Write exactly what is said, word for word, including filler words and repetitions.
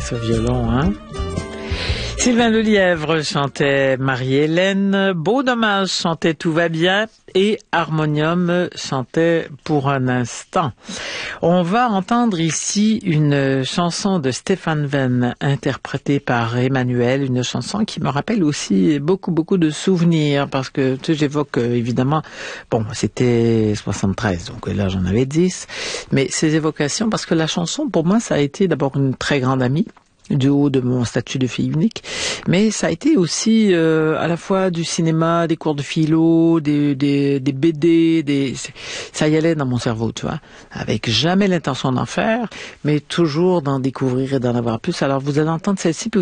ce violon, hein? Sylvain Lelièvre chantait Marie-Hélène, Beau Dommage chantait Tout va bien et Harmonium chantait Pour un instant. On va entendre ici une chanson de Stéphane Venn interprétée par Emmanuel, une chanson qui me rappelle aussi beaucoup beaucoup de souvenirs parce que tu sais, j'évoque euh, évidemment, bon c'était soixante-treize donc là j'en avais dix, mais ces évocations parce que la chanson pour moi ça a été d'abord une très grande amie du haut de mon statut de fille unique, mais ça a été aussi euh, à la fois du cinéma, des cours de philo, des, des, des B D, des, ça y allait dans mon cerveau, tu vois, avec jamais l'intention d'en faire, mais toujours d'en découvrir et d'en avoir plus. Alors vous allez entendre celle-ci, puis